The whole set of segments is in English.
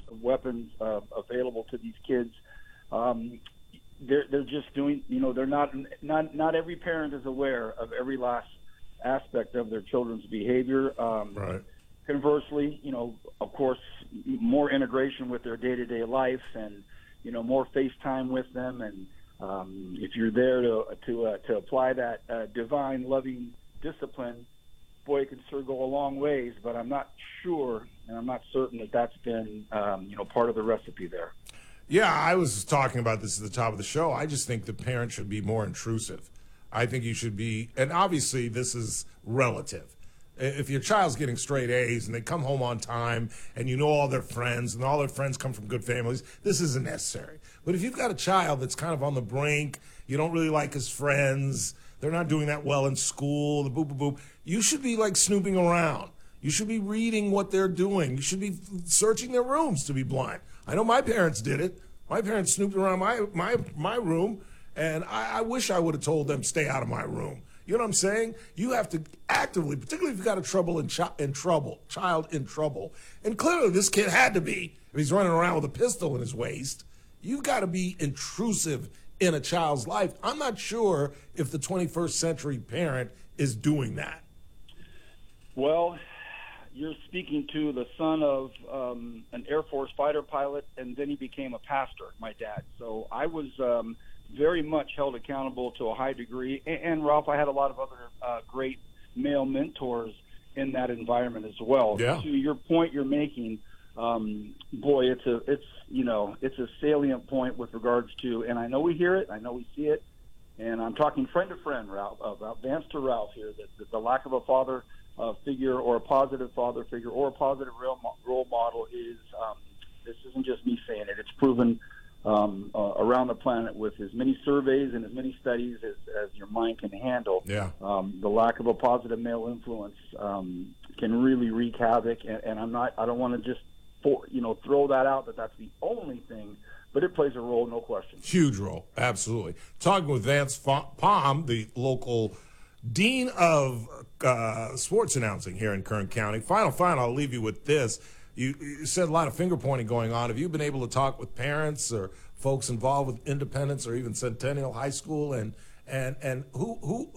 of weapons available to these kids. They're just doing, they're not every parent is aware of every last aspect of their children's behavior. Right. Conversely, of course, more integration with their day-to-day life and, more FaceTime with them. And if you're there to apply that divine, loving discipline, boy, it can sure go a long ways. But I'm not sure and I'm not certain that that's been, part of the recipe there. Yeah, I was talking about this at the top of the show. I just think the parent should be more intrusive. I think you should be, and obviously this is relative. If your child's getting straight A's and they come home on time and you know all their friends and all their friends come from good families, this isn't necessary. But if you've got a child that's kind of on the brink, you don't really like his friends, they're not doing that well in school, the boop, boop, boop, you should be like snooping around. You should be reading what they're doing. You should be searching their rooms, to be blunt. I know my parents did it. My parents snooped around my room, and I wish I would have told them, stay out of my room. You know what I'm saying? You have to actively, particularly if you've got a child in trouble, and clearly this kid had to be, if he's running around with a pistol in his waist, you've got to be intrusive in a child's life. I'm not sure if the 21st century parent is doing that. Well, you're speaking to the son of an Air Force fighter pilot, and then he became a pastor, my dad. So I was very much held accountable to a high degree. And Ralph, I had a lot of other great male mentors in that environment as well. Yeah. To your point you're making, boy, it's a salient point with regards to, and I know we hear it, I know we see it, and I'm talking friend to friend, Ralph, about Vance to Ralph here, that the lack of a father figure or a positive father figure or a positive role model is, this isn't just me saying it, it's proven around the planet with as many surveys and as many studies as your mind can handle. Yeah. The lack of a positive male influence can really wreak havoc, and I don't want to just throw that out that that's the only thing, but it plays a role, no question. Huge role, absolutely. Talking with Vance Palm, the local Dean of sports announcing here in Kern County. Final, I'll leave you with this. You said a lot of finger pointing going on. Have you been able to talk with parents or folks involved with Independence or even Centennial High School? And who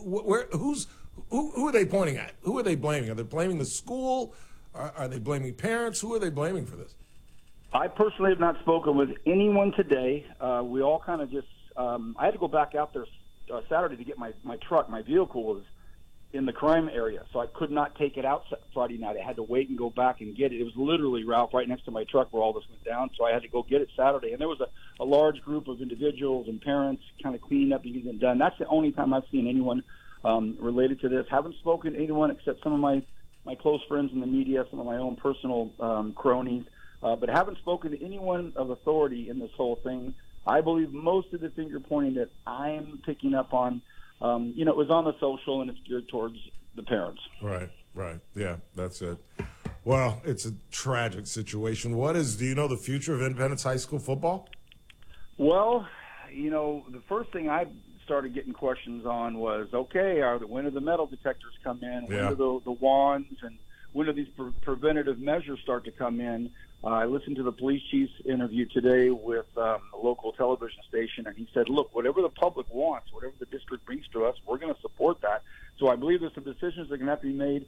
are they pointing at? Who are they blaming? Are they blaming the school? Are they blaming parents? Who are they blaming for this? I personally have not spoken with anyone today. We all kind of just I had to go back out there Saturday to get my truck. My vehicle was in the crime area, so I could not take it out Friday night. I had to wait and go back and get it. It was literally, Ralph, right next to my truck where all this went down, so I had to go get it Saturday. And there was a large group of individuals and parents kind of cleaning up and getting it done. That's the only time I've seen anyone related to this. Haven't spoken to anyone except some of my close friends in the media, some of my own personal cronies, but haven't spoken to anyone of authority in this whole thing. I believe most of the finger pointing that I'm picking up on, it was on the social and it's geared towards the parents. Right. Yeah, that's it. Well, it's a tragic situation. Do you know the future of Independence High School football? Well, the first thing I started getting questions on was, okay, when do the metal detectors come in? When do the wands and when do these preventative measures start to come in? I listened to the police chief's interview today with a local television station, and he said, look, whatever the public wants, whatever the district brings to us, we're going to support that. So I believe there's some decisions that are going to have to be made,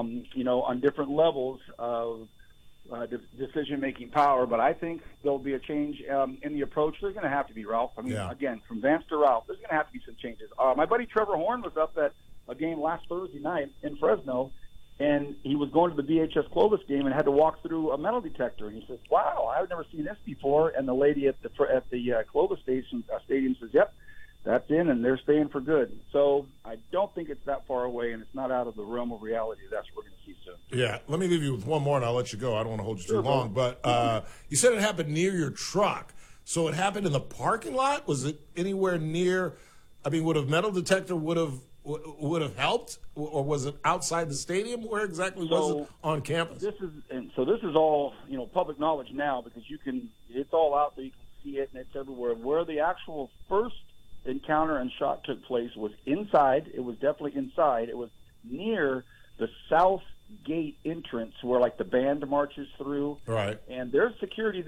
on different levels of decision-making power. But I think there'll be a change in the approach. There's going to have to be, Ralph. Again, from Vance to Ralph, there's going to have to be some changes. My buddy Trevor Horn was up at a game last Thursday night in Fresno, and he was going to the VHS Clovis game and had to walk through a metal detector. And he says, wow, I've never seen this before. And the lady at the Clovis stadium says, yep, that's in, and they're staying for good. So I don't think it's that far away, and it's not out of the realm of reality. That's what we're going to see soon. Yeah, let me leave you with one more, and I'll let you go. I don't want to hold you too long. But you said it happened near your truck. So it happened in the parking lot? Was it anywhere near? I mean, would a metal detector would have helped, or was it outside the stadium? Where exactly was it on campus? This is all public knowledge now, because it's all out there. You can see it, and it's everywhere. Where the actual first encounter and shot took place was inside. It was definitely inside. It was near the south gate entrance where the band marches through. Right. And there's security